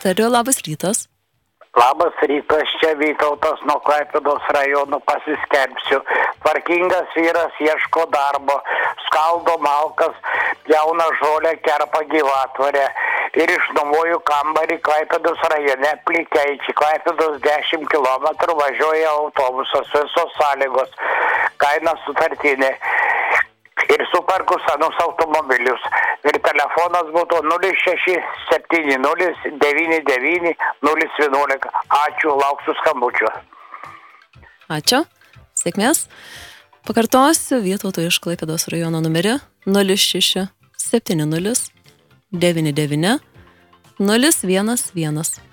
tariu, labas rytas. Labas rytas, čia Vytautas nuo Klaipėdos rajono, pasiskelbsiu. Tvarkingas vyras ieško darbo, skaldo malkas, pjauna žolę, kerpa gyvatvorę ir išnuomoju kambarį Klaipėdos rajone, Plikeičiai, Klaipėdos 10 km, važiuoja autobusas, visos sąlygos, kaina sutartinė. Ir superku senus automobilius. Ir telefonas būtų 0670999011. Ačiū, lauksiu skambučio. Ačiū, sėkmės. Pakartosiu Vytauto iš Klaipėdos rajono numerį 0670999011.